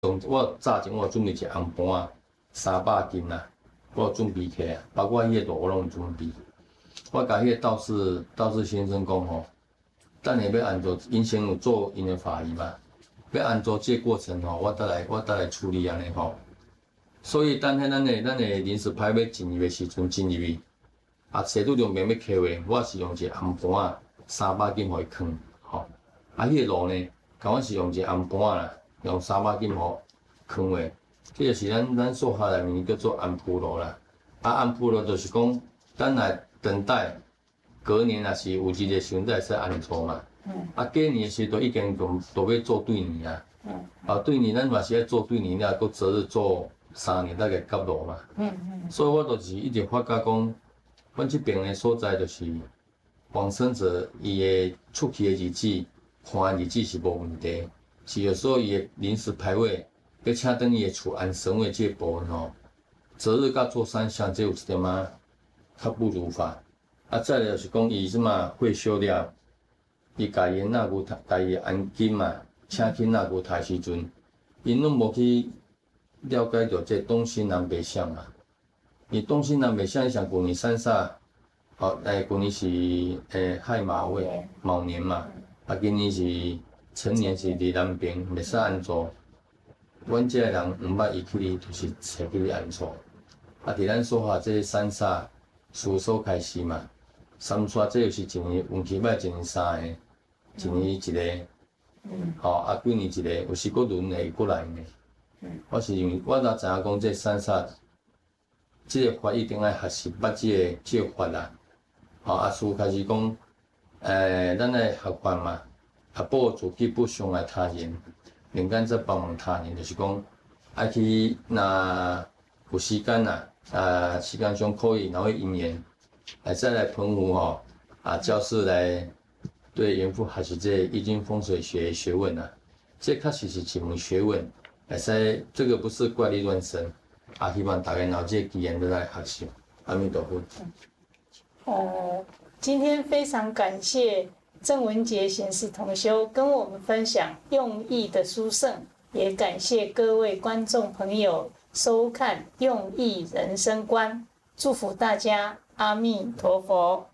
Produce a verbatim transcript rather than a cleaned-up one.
我早前我准备一个红盘啊，三百斤啦，我有准备起来，包括迄个路我拢有准备。我甲迄个道士道士先生讲吼，等下要安怎，因先有做因的法仪嘛，要安怎这个过程吼，我再来我再来处理安尼吼。所以等下咱的咱的临时牌要进入的时阵进入去，啊，写拄着面要刻画，我是用一个红盘啊，三百斤互伊放，吼。啊，迄个路呢，甲我是用一个红盘啦。用三百斤互放话，这就是咱咱数学内面叫做安普路啦。啊，安普路就是讲，咱来等待隔年若是有一个时阵才会使安做嘛。嗯。啊，过年的时都已经都都要做对年啊。嗯。啊，对年咱嘛是要做对年了，搁择日做三年才个结路嘛。嗯嗯。所以我就是一直发觉讲，阮这边的所在就是往生者伊的出去的日子，看的日子是无问题。是有时候伊会临时排位，要请等伊的厝安神位这部分吼，择日甲做三项，这有一点仔较不如法。啊，再来就是讲伊什么会修了，伊家己那牛台，家己安金嘛，请去那牛台时阵，因拢无去了解到这东西南北向嘛。伊东西南北向，你像旧年三煞，哦，诶，旧年是诶亥马位卯年嘛，啊，今年是。成年是伫南边，袂使安做。阮这个人毋捌伊去哩，就是找去哩安做。啊，伫咱所下这三煞事所开始嘛，三煞这就是一年运气歹，一年三个，一年一个。嗯。吼、哦，啊，几年一个，有时佫轮会过来呢。嗯。我是认为，我若知影讲这三煞，这个法一定爱学习捌这个这个法啦。吼、哦，啊，事开始讲，诶，咱来学法嘛。啊，保护自己不伤害他人，另间则帮忙他人，就是讲爱去若有时间呐，啊，时间上可以，然后因缘，来再来澎湖吼，啊，教室来对严父学习这易经风水学学问呐、啊，这确实是一门学问，来使这个不是怪力乱神，啊，希望大家脑这机缘都来学习，阿弥陀佛。 呃，今天非常感谢。郑文杰贤士同修跟我们分享用意的殊胜，也感谢各位观众朋友收看用意人生观，祝福大家，阿弥陀佛。